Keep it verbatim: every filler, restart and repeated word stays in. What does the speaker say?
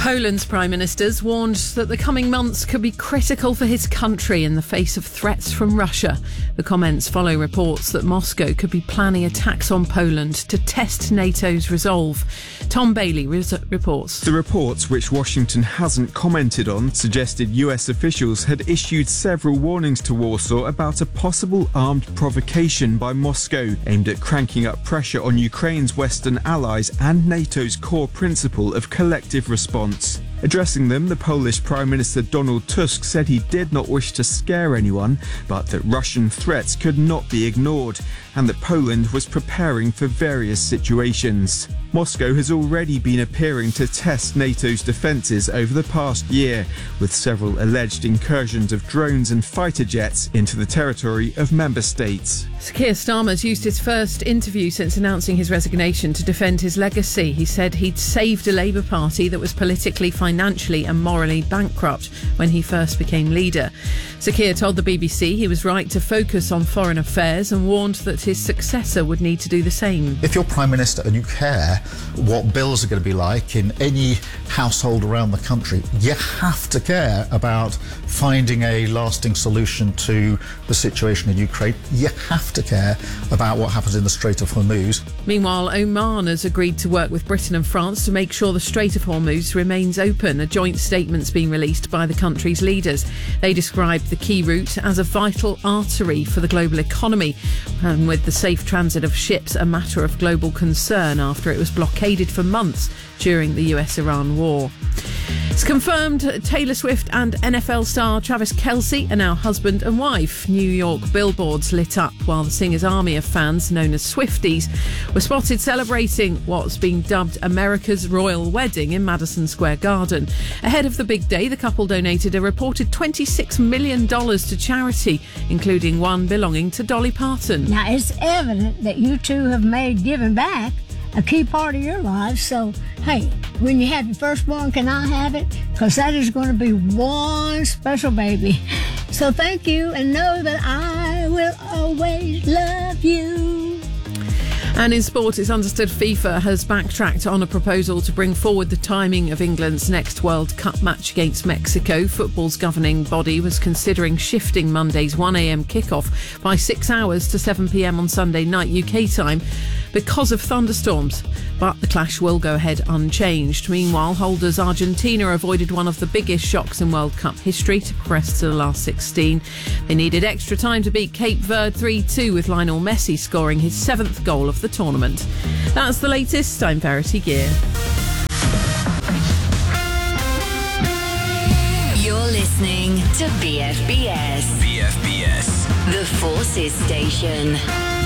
Poland's Prime Minister's warned that the coming months could be critical for his country in the face of threats from Russia. The comments follow reports that Moscow could be planning attacks on Poland to test NATO's resolve. Tom Bailey res- reports. The reports, which Washington hasn't commented on, suggested U S officials had issued several warnings to Warsaw about a possible armed provocation by Moscow aimed at cranking up pressure on Ukraine's Western allies and NATO's core principle of collective response. Addressing them, the Polish Prime Minister Donald Tusk said he did not wish to scare anyone, but that Russian threats could not be ignored, and that Poland was preparing for various situations. Moscow has already been appearing to test NATO's defences over the past year, with several alleged incursions of drones and fighter jets into the territory of member states. Sir Keir Starmer's used his first interview since announcing his resignation to defend his legacy. He said he'd saved a Labour Party that was politically, financially and morally bankrupt when he first became leader. Sir Keir told the B B C he was right to focus on foreign affairs and warned that his successor would need to do the same. If you're Prime Minister and you care what bills are going to be like in any household around the country, you have to care about finding a lasting solution to the situation in Ukraine. You have to care about what happens in the Strait of Hormuz. Meanwhile, Oman has agreed to work with Britain and France to make sure the Strait of Hormuz remains open. A joint statement's been released by the country's leaders. They described the key route as a vital artery for the global economy, and with the safe transit of ships a matter of global concern after it was blockaded for months during the U S Iran war. It's confirmed Taylor Swift and N F L star Travis Kelce are now husband and wife. New York billboards lit up while the singer's army of fans, known as Swifties, were spotted celebrating what's been dubbed America's royal wedding in Madison Square Garden. Ahead of the big day, the couple donated a reported twenty-six million dollars to charity, including one belonging to Dolly Parton. Now, it's evident that you two have made giving back a key part of your lives. So, hey, when you have your firstborn, can I have it? Because that is going to be one special baby. So thank you, and know that I will always love you. And in sport, it's understood FIFA has backtracked on a proposal to bring forward the timing of England's next World Cup match against Mexico. Football's governing body was considering shifting Monday's one a.m. kickoff by six hours to seven p.m. on Sunday night U K time because of thunderstorms. But the clash will go ahead unchanged. Meanwhile, holders Argentina avoided one of the biggest shocks in World Cup history to progress to the last sixteen. They needed extra time to beat Cape Verde three two, with Lionel Messi scoring his seventh goal of the tournament. That's the latest. I'm Verity Gear. You're listening to B F B S. B F B S. The Forces Station.